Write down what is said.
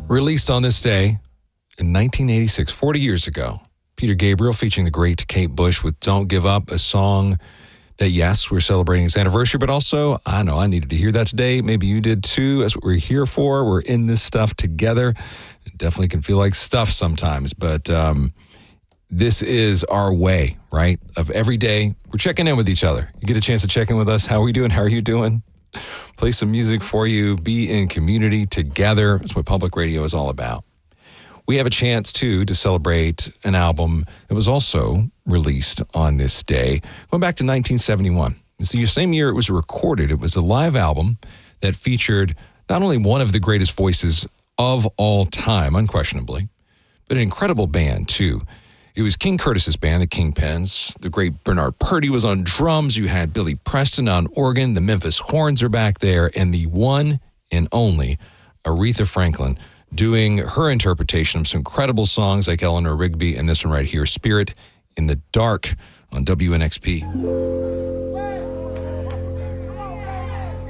Released on this day in 1986, 40 years ago, Peter Gabriel featuring the great Kate Bush with Don't Give Up, a song that, yes, we're celebrating its anniversary, but also, I know I needed to hear that today. Maybe you did too. That's what we're here for. We're in this stuff together. It definitely can feel like stuff sometimes, but this is our way, right? Of every day, we're checking in with each other. You get a chance to check in with us. How are we doing? How are you doing? Play some music for you. Be in community together. That's what public radio is all about. We have a chance, too, to celebrate an album that was also released on this day, going back to 1971. It's the same year it was recorded. It was a live album that featured not only one of the greatest voices of all time, unquestionably, but an incredible band, too. It was King Curtis's band, the Kingpins. The great Bernard Purdie was on drums. You had Billy Preston on organ. The Memphis Horns are back there. And the one and only Aretha Franklin doing her interpretation of some incredible songs like Eleanor Rigby and this one right here, Spirit in the Dark on WNXP.